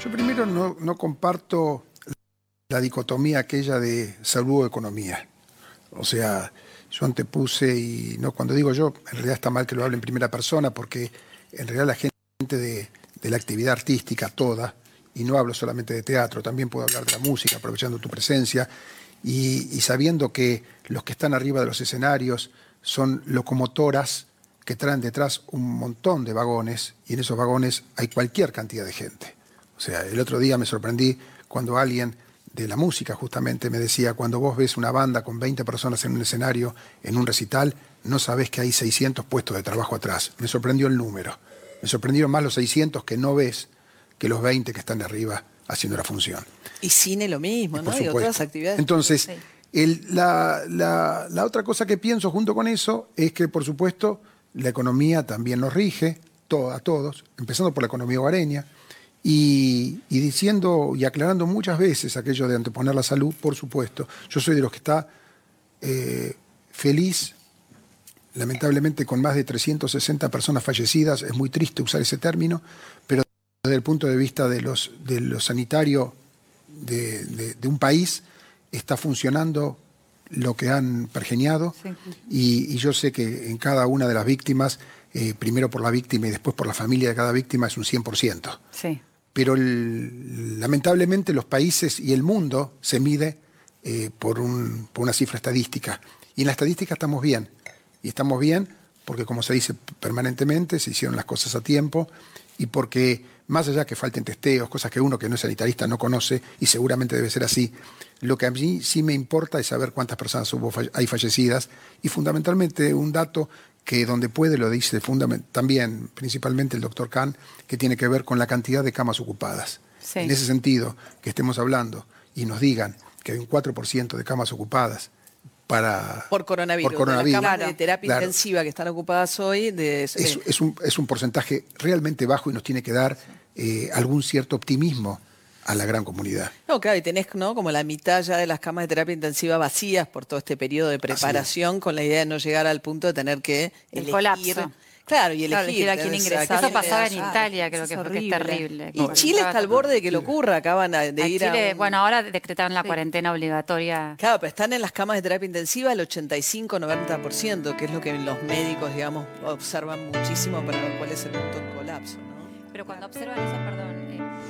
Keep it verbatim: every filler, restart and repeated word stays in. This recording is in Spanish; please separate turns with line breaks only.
Yo primero no, no comparto la dicotomía aquella de salud o economía. O sea, yo antepuse, y no cuando digo yo, en realidad está mal que lo hable en primera persona, porque en realidad la gente de, de la actividad artística toda, y no hablo solamente de teatro, también puedo hablar de la música, aprovechando tu presencia, y, y sabiendo que los que están arriba de los escenarios son locomotoras que traen detrás un montón de vagones, y en esos vagones hay cualquier cantidad de gente. O sea, el otro día me sorprendí cuando alguien de la música justamente me decía, cuando vos ves una banda con veinte personas en un escenario, en un recital, no sabés que hay seiscientos puestos de trabajo atrás. Me sorprendió el número. Me sorprendieron más los seiscientos que no ves que los veinte que están de arriba haciendo la función.
Y cine lo mismo,
y
¿no?
Por
Y
supuesto.
otras actividades.
Entonces,
Sí.
el, la, la, la otra cosa que pienso junto con eso es que, por supuesto, la economía también nos rige, todo, a todos, empezando por la economía hogareña, y, y diciendo y aclarando muchas veces aquello de anteponer la salud, por supuesto. Yo soy de los que está eh, feliz, lamentablemente con más de trescientas sesenta personas fallecidas, es muy triste usar ese término, pero desde el punto de vista de, los, de lo sanitario de, de, de un país, está funcionando lo que han pergeniado, sí. y, y yo sé que en cada una de las víctimas, eh, primero por la víctima y después por la familia de cada víctima, es un cien por ciento.
Sí.
Pero el, lamentablemente los países y el mundo se mide eh, por, un, por una cifra estadística. Y en la estadística estamos bien. Y estamos bien porque, como se dice permanentemente, se hicieron las cosas a tiempo, y porque, más allá que falten testeos, cosas que uno que no es sanitarista no conoce, y seguramente debe ser así, lo que a mí sí me importa es saber cuántas personas hubo, hay fallecidas, y fundamentalmente un dato que donde puede lo dice también, principalmente el doctor Kahn, que tiene que ver con la cantidad de camas ocupadas. Sí. En ese sentido, que estemos hablando y nos digan que hay un cuatro por ciento de camas ocupadas para,
por coronavirus.
Por coronavirus.
De las camas
claro,
de terapia
claro.
intensiva que están ocupadas hoy. De,
es, es, un, es un porcentaje realmente bajo y nos tiene que dar eh, algún cierto optimismo a la gran comunidad.
No, claro, y tenés, ¿no?, como la mitad ya de las camas de terapia intensiva vacías por todo este periodo de preparación, con la idea de no llegar al punto de tener que
el
elegir.
Colapso.
Claro, y elegir.
Claro, a quién ingresar. Eso pasaba en Italia, creo
es
que,
horrible.
que es terrible.
Y Chile está al borde de que lo ocurra, acaban de
a
ir
Chile,
a un...
Bueno, ahora decretaron la sí. cuarentena obligatoria.
Claro, pero están en las camas de terapia intensiva el ochenta y cinco a noventa por ciento, que es lo que los médicos, digamos, observan muchísimo para ver cuál es el punto de colapso, ¿no?
Pero cuando observan eso, perdón... Eh...